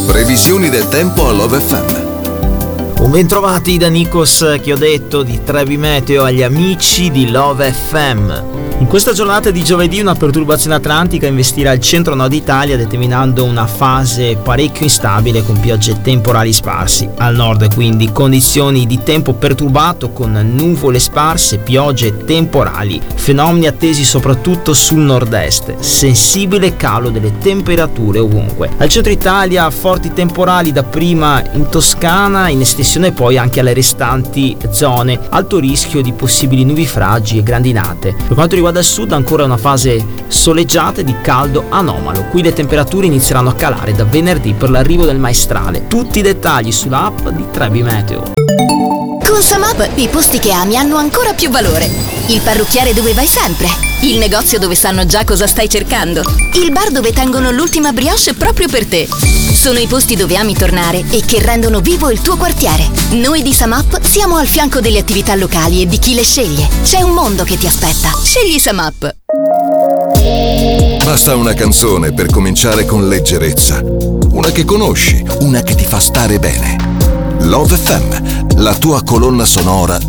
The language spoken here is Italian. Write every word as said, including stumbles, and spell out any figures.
Previsioni del tempo a Love F M. Un bentrovati da Nikos che ho detto di Trebi Meteo agli amici di Love F M. In questa giornata di giovedì una perturbazione atlantica investirà il centro-nord Italia, determinando una fase parecchio instabile con piogge temporali sparsi. Al nord quindi condizioni di tempo perturbato con nuvole sparse, piogge temporali, fenomeni attesi soprattutto sul nord-est, sensibile calo delle temperature ovunque. Al centro Italia forti temporali dapprima in Toscana, in estensione poi anche alle restanti zone, alto rischio di possibili nubifragi e grandinate. Per quanto riguarda il sud ancora una fase soleggiata e di caldo anomalo. Qui le temperature inizieranno a calare da venerdì per l'arrivo del maestrale. Tutti i dettagli sull'app di Trebi Meteo. Con SumUp i posti che ami hanno ancora più valore. Il parrucchiere dove vai sempre. Il negozio dove sanno già cosa stai cercando. Il bar dove tengono l'ultima brioche proprio per te. Sono i posti dove ami tornare e che rendono vivo il tuo quartiere. Noi di SumUp siamo al fianco delle attività locali e di chi le sceglie. C'è un mondo che ti aspetta. Scegli SumUp. Basta una canzone per cominciare con leggerezza. Una che conosci, una che ti fa stare bene. Love F M, la tua colonna sonora